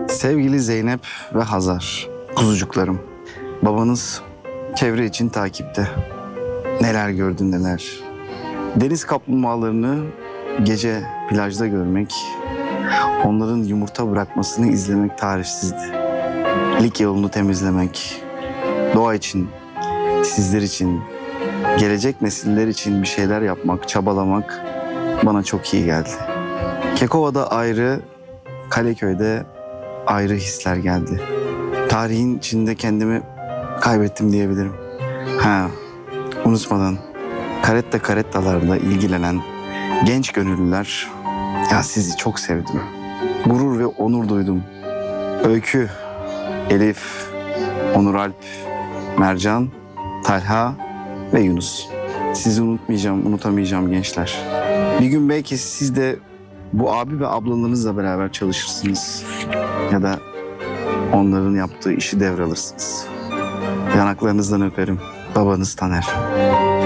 Sevgili Zeynep ve Hazar, kuzucuklarım. Babanız çevre için takipte. Neler gördü neler. Deniz kaplumbağalarını gece plajda görmek, onların yumurta bırakmasını izlemek tarifsizdi. Lig yolunu temizlemek, doğa için, sizler için, gelecek nesiller için bir şeyler yapmak, çabalamak bana çok iyi geldi. Kekova'da ayrı, Kaleköy'de ayrı hisler geldi. Tarihin içinde kendimi kaybettim diyebilirim. Unutmadan karettalarla ilgilenen genç gönüllüler, ya sizi çok sevdim. Gurur ve onur duydum. Öykü, Elif, Onur Alp, Mercan, Talha ve Yunus. Sizi unutamayacağım gençler. Bir gün belki siz de bu abi ve ablalarınızla beraber çalışırsınız. Ya da onların yaptığı işi devralırsınız. Yanaklarınızdan öperim. Babanız Taner.